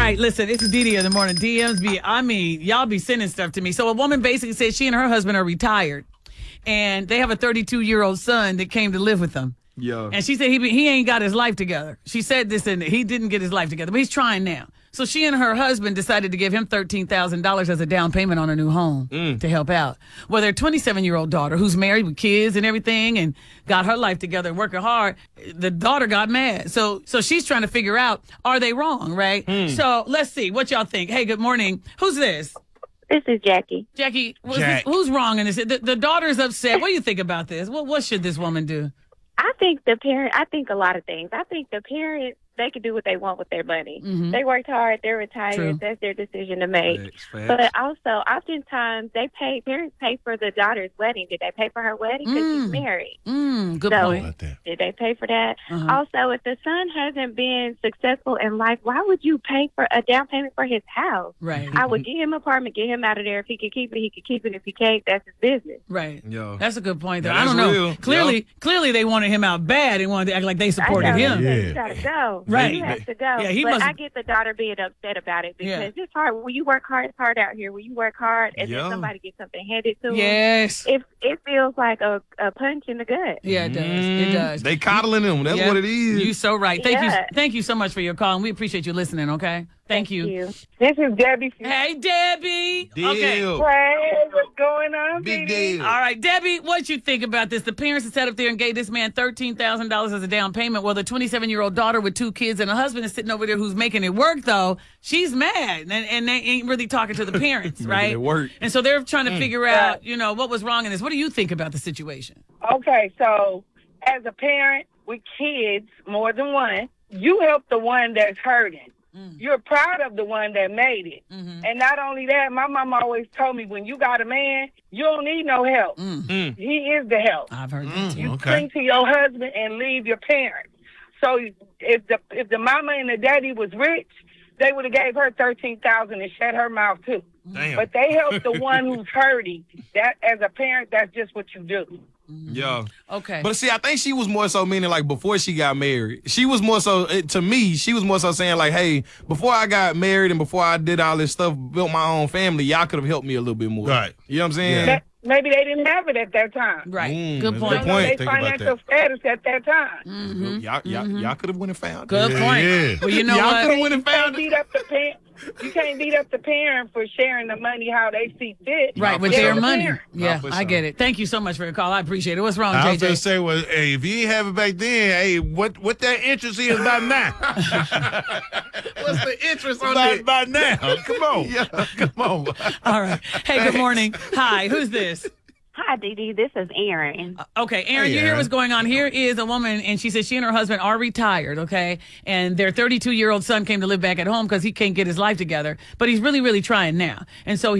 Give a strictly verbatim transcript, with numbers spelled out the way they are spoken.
right, listen, it's Dee Dee in the morning. D Ms be, I mean, y'all be sending stuff to me. So a woman basically said she and her husband are retired, and they have a thirty-two-year-old son that came to live with them. Yeah. And she said he be, he ain't got his life together. She said this, and he didn't get his life together, but he's trying now. So she and her husband decided to give him thirteen thousand dollars as a down payment on a new home mm. to help out. Well, their twenty-seven-year-old daughter, who's married with kids and everything and got her life together and working hard, the daughter got mad. So so she's trying to figure out, are they wrong, right? Mm. So let's see what y'all think. Hey, good morning. Who's this? This is Jackie. Jackie, was Jack. this, who's wrong in this? The, the daughter's upset. What do you think about this? What, what should this woman do? I think the parent, I think a lot of things. I think the parents, they can do what they want with their money. Mm-hmm. They worked hard. They're retired. True. That's their decision to make. Facts, facts. But also, oftentimes, they pay, parents pay for the daughter's wedding. Did they pay for her wedding? Because Mm. she's married. Mm, good So- point. About that. Did they pay for that? Uh-huh. Also, if the son hasn't been successful in life, why would you pay for a down payment for his house? Right. I would get him an apartment, get him out of there. If he can keep it, he can keep it. If he can't, that's his business. Right. Yo. That's a good point, though. Yeah, I don't that's know. real. Clearly, Yep. clearly they wanted him out bad and wanted to act like they supported I know, him. he said, Yeah. You gotta go. Right. You have to go. Yeah, he but must- I get the daughter being upset about it because Yeah. it's hard. When you work hard, it's hard out here. When you work hard and Yeah. then somebody gets something handed to them, Yes. it it feels like a, a punch in the gut. Yeah, it does. Mm. It does. They coddling him. That's Yeah. what it is. You so right. Thank Yeah. you. Thank you so much for your call, and we appreciate you listening. Okay. Thank, you. This is Debbie. Hey, Debbie. Deal. Okay. Hey, what's going on, Big baby? deal. All right, Debbie, what you think about this? The parents have sat up there and gave this man thirteen thousand dollars as a down payment. Well, the twenty-seven-year-old daughter with two kids and a husband is sitting over there who's making it work, though. She's mad, and, and they ain't really talking to the parents, Making right? it work. And so they're trying to figure out, you know, what was wrong in this. What do you think about the situation? Okay, so as a parent with kids, more than one, you help the one that's hurting. Mm. You're proud of the one that made it. Mm-hmm. And not only that, my mom always told me, when you got a man, you don't need no help. Mm. Mm. He is the help. I've heard that Mm. too. You Okay. cling to your husband and leave your parents. So if the if the mama and the daddy was rich, they would have gave her thirteen thousand and shut her mouth too. Damn. But they help the one who's hurting. That as a parent, that's just what you do. Yeah. Okay. But see, I think she was more so meaning like before she got married. She was more so, it- to me, she was more so saying like, hey, before I got married and before I did all this stuff, built my own family, y'all could have helped me a little bit more. Right. You know what I'm saying? That, maybe they didn't have it at that time. right. Mm, Good that's point. a Don't good know point. their Think about financial that. status at that time. Mm-hmm. Y'all, y'all, y'all could have went and found Good it. Yeah, point. yeah. Well, you know Y'all what? could have went and You can't found it. beat up the parent. You can't beat up the parent for sharing the money how they see fit. Right, Nah, with for their sure. money. Nah, Yeah, for I sure. get it. Thank you so much for your call. I appreciate it. What's wrong, I was J J? gonna say, well, hey, if you didn't have it back then, hey, what what that interest is by now? What's the interest on by, that? by now, come on, come on. All right. Hey, good morning. Hi, who's this? Hi, Dee Dee. This is Aaron. Okay, Aaron, Hey, you hear Aaron. what's going on. Here is a woman, and she says she and her husband are retired, okay? And their thirty-two-year-old son came to live back at home because he can't get his life together. But he's really, really trying now. And so